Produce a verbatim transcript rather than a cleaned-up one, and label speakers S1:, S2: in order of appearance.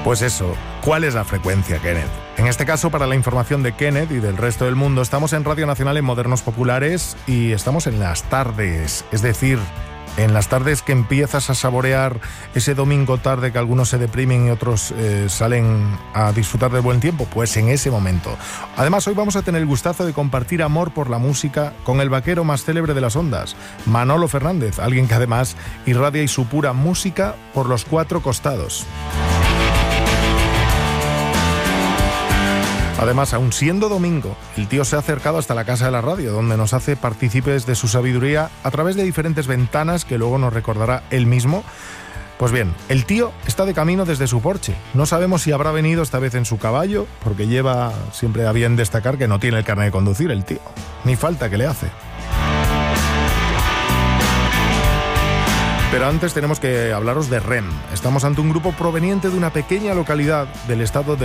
S1: Pues eso, ¿cuál es la frecuencia, Kenneth? En este caso, para la información de Kenneth y del resto del mundo, estamos en Radio Nacional en Modernos Populares y estamos en las tardes, es decir, en las tardes que empiezas a saborear ese domingo tarde que algunos se deprimen y otros eh, salen a disfrutar del buen tiempo, pues en ese momento. Además, hoy vamos a tener el gustazo de compartir amor por la música con el vaquero más célebre de las ondas, Manolo Fernández, alguien que además irradia y supura música por los cuatro costados. Además, aun siendo domingo, el tío se ha acercado hasta la casa de la radio, donde nos hace partícipes de su sabiduría a través de diferentes ventanas que luego nos recordará él mismo. Pues bien, el tío está de camino desde su porche. No sabemos si habrá venido esta vez en su caballo, porque lleva siempre a bien destacar que no tiene el carnet de conducir el tío. Ni falta que le hace. Pero antes tenemos que hablaros de R E M. Estamos ante un grupo proveniente de una pequeña localidad del estado de